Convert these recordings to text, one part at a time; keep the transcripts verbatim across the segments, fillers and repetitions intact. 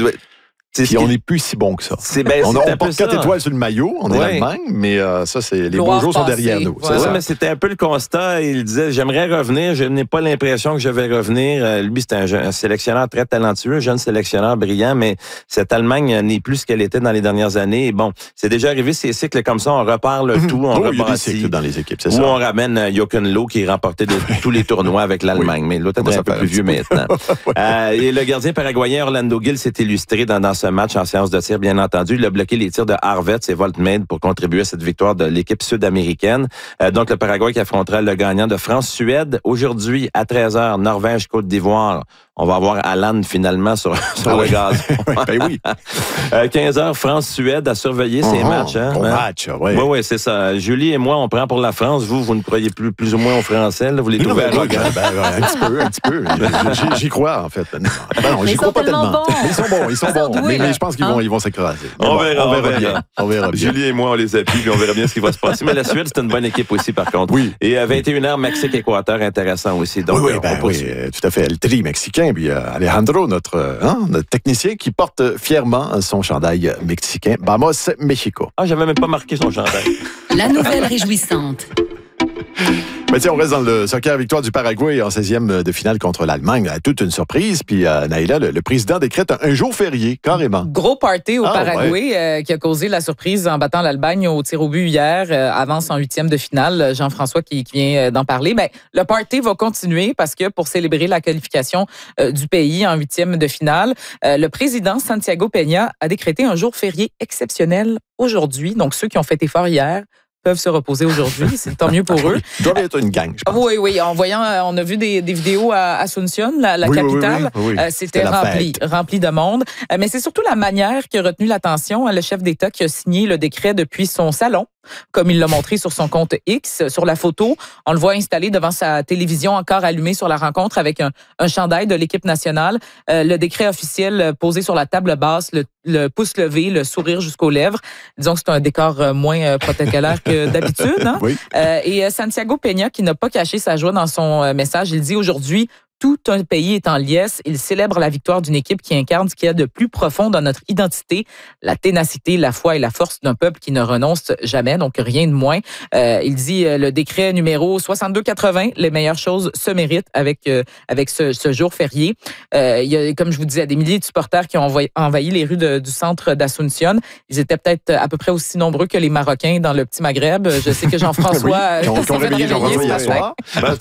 Puis on n'est plus si bon que ça. C'est, ben, on c'est on porte quatre étoiles sur le maillot, on est ouais. l'Allemagne, mais euh, ça, c'est les Gloire beaux jours sont passée. derrière nous. Ouais, C'est ouais, ça. mais c'était un peu le constat. Il disait, j'aimerais revenir, je n'ai pas l'impression que je vais revenir. Euh, lui, c'était un, jeune, un sélectionneur très talentueux, un jeune sélectionneur brillant, mais cette Allemagne n'est plus ce qu'elle était dans les dernières années. Et bon, c'est déjà arrivé ces cycles comme ça, on repart le tout, on oh, il y a des rebâtit. cycles dans les équipes, c'est Ou ça. on ramène euh, Jochen Loh qui remportait de, tous les tournois avec l'Allemagne. Oui. Mais l'autre est un peu plus vieux maintenant. ouais. euh, et le gardien paraguayen Orlando Gil s'est illustré dans, dans ce match en séance de tir, bien entendu. Il a bloqué les tirs de Harvets et Voltmade pour contribuer à cette victoire de l'équipe sud-américaine. Euh, donc, le Paraguay qui affrontera le gagnant de France-Suède. Aujourd'hui, à treize heures, Norvège-Côte d'Ivoire. On va avoir Alan finalement sur, sur ah le oui. gaz. ben oui. euh, quinze heures, France-Suède à surveiller ces uh-huh. matchs. Hein? Bon hein? match, oui. Oui, oui, c'est ça. Julie et moi, on prend pour la France. Vous, vous ne croyez plus, plus ou moins aux Français. Là. Vous les trouvez arrogants. Ben, ben, un petit peu, un petit peu. J'y, j'y crois, en fait. Ben, non, j'y crois pas tellement. Bons. Mais ils sont bons, ils sont bons. Mais, mais je pense qu'ils vont, ils vont s'écraser. On, bon, verra, on, verra, on verra bien. On verra bien. Julie et moi, on les appuie, puis on verra bien ce qui va se passer. Mais la Suède, c'est une bonne équipe aussi, par contre. Oui. Et à vingt et une heures, Mexique-Équateur, intéressant aussi. Donc, oui, oui, ben, oui, tout à fait. Le tri mexicain, puis euh, Alejandro, notre, hein, notre technicien, qui porte fièrement son chandail mexicain. Vamos, Mexico. Ah, j'avais même pas marqué son chandail. La nouvelle réjouissante. Mais tiens, on reste dans le soccer, victoire du Paraguay en seizième de finale contre l'Allemagne. Toute une surprise. Puis, euh, Naïla, le, le président décrète un, un jour férié, carrément. Gros party au ah, Paraguay ouais. euh, qui a causé la surprise en battant l'Allemagne au tir au but hier. Euh, avance en huitième de finale. Jean-François qui, qui vient d'en parler. Ben, le party va continuer parce que pour célébrer la qualification euh, du pays en huitième de finale, euh, le président Santiago Peña a décrété un jour férié exceptionnel aujourd'hui. Donc, ceux qui ont fait effort hier peuvent se reposer aujourd'hui. C'est tant mieux pour eux. Il doit être une gang, je pense. Oui, oui. En voyant, on a vu des, des vidéos à Asunción, la, la oui, capitale. Oui, oui, oui, oui. Euh, c'était rempli, rempli de monde. Euh, mais c'est surtout la manière qui a retenu l'attention. Le chef d'État qui a signé le décret depuis son salon, comme il l'a montré sur son compte X. Sur la photo, on le voit installé devant sa télévision encore allumée sur la rencontre avec un, un chandail de l'équipe nationale. Euh, le décret officiel posé sur la table basse, le, le pouce levé, le sourire jusqu'aux lèvres. Disons que c'est un décor moins protocolaire que d'habitude. Hein? Oui. Euh, et Santiago Peña, qui n'a pas caché sa joie dans son message, il dit aujourd'hui, tout un pays est en liesse. Il célèbre la victoire d'une équipe qui incarne ce qu'il y a de plus profond dans notre identité, la ténacité, la foi et la force d'un peuple qui ne renonce jamais, donc rien de moins. Euh, il dit euh, le décret numéro soixante-deux quatre-vingts, les meilleures choses se méritent avec euh, avec ce, ce jour férié. Euh, il y a, comme je vous disais, des milliers de supporters qui ont envahi, envahi les rues de, du centre d'Asunción. Ils étaient peut-être à peu près aussi nombreux que les Marocains dans le petit Maghreb. Je sais que Jean-François... oui, qu'on, qu'on réveillé Jean-François hier soir.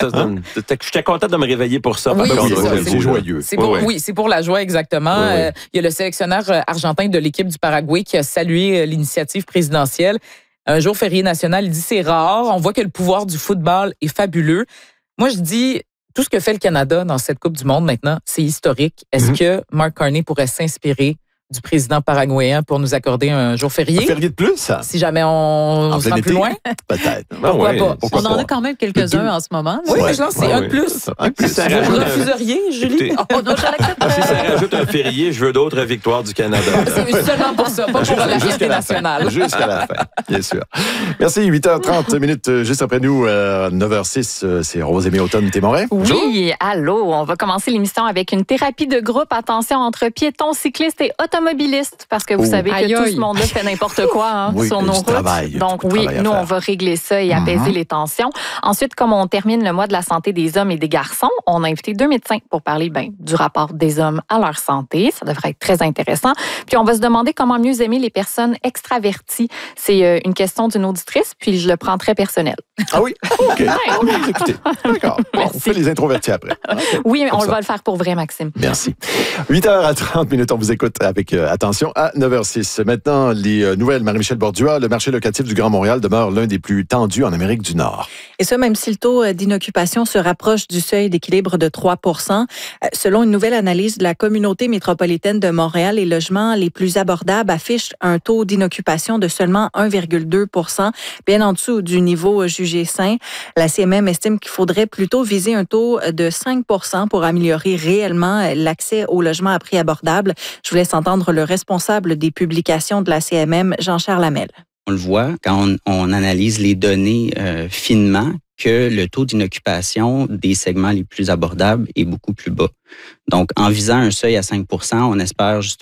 J'étais content de me réveiller pour ça. Oui, contre, c'est, ça, c'est, c'est joyeux. C'est pour, oui, oui. oui, c'est pour la joie, exactement. Oui, oui. Euh, il y a le sélectionneur argentin de l'équipe du Paraguay qui a salué l'initiative présidentielle. Un jour férié national, il dit c'est rare. On voit que le pouvoir du football est fabuleux. Moi, je dis, tout ce que fait le Canada dans cette Coupe du Monde maintenant, c'est historique. Est-ce mm-hmm. que Mark Carney pourrait s'inspirer du président paraguayen pour nous accorder un jour férié. Un férié de plus, ça? Si jamais on se rend plus loin. Peut-être. Pourquoi oui. pas? Pourquoi on en pas? A quand même quelques-uns en ce moment. Oui, ouais. mais je lance, c'est ouais, un oui. de plus. Un de plus. Ça Vous rajoute refuseriez, Julie? Écoutez, oh, non, je l'accepte. Si ça rajoute un férié, je veux d'autres victoires du Canada. C'est seulement pour ça, pas pour la fierté nationale. Jusqu'à la fin, bien sûr. Merci, huit heures trente minutes, juste après nous, euh, neuf heures six, c'est Rosemée Automne-Témorin. Oui, allô, on va commencer l'émission avec une thérapie de groupe, attention, entre piétons, cyclistes et automobilistes, parce que vous oh. savez que aïe, tout aïe. Ce monde-là fait n'importe quoi hein, oui, sur nos routes. Travail, donc oui, nous, on va régler ça et apaiser mm-hmm. les tensions. Ensuite, comme on termine le mois de la santé des hommes et des garçons, on a invité deux médecins pour parler ben, du rapport des hommes à leur santé. Ça devrait être très intéressant. Puis on va se demander comment mieux aimer les personnes extraverties. C'est euh, une question d'une auditrice, puis je le prends très personnel. Ah oui? OK. Ouais. Écoutez, d'accord. Bon, on fait les introvertis après. Okay. Oui, mais on ça. va le faire pour vrai, Maxime. Merci. huit heures trente minutes, on vous écoute avec euh, attention à neuf heures six. Maintenant, les euh, nouvelles. Marie-Michel Bordua, le marché locatif du Grand Montréal demeure l'un des plus tendus en Amérique du Nord. Et ça, même si le taux d'inoccupation se rapproche du seuil d'équilibre de trois pour cent. Selon une nouvelle analyse de la communauté métropolitaine de Montréal, les logements les plus abordables affichent un taux d'inoccupation de seulement un virgule deux pour cent, bien en dessous du niveau jugé sain. La C M M estime qu'il faudrait plutôt viser un taux de cinq pour cent pour améliorer réellement l'accès aux logements à prix abordables. Je vous laisse entendre le responsable des publications de la C M M, Jean-Charles Hamel. On le voit quand on, on analyse les données euh, finement que le taux d'inoccupation des segments les plus abordables est beaucoup plus bas. Donc, en visant un seuil à cinq pour cent, on espère justement